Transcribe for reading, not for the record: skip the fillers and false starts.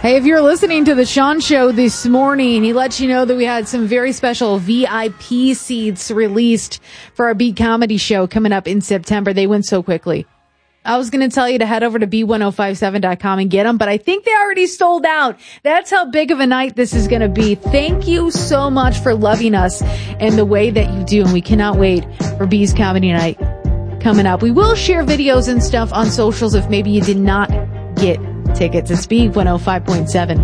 Hey, if you're listening to the Sean Show this morning, he let you know that we had some very special VIP seats released for our Beat Comedy show coming up in September. They went so quickly. I was going to tell you to head over to B1057.com and get them, but I think they already sold out. That's how big of a night this is going to be. Thank you so much for loving us in the way that you do, and we cannot wait for B's Comedy Night coming up. We will share videos and stuff on socials if maybe you did not get tickets. It's B105.7.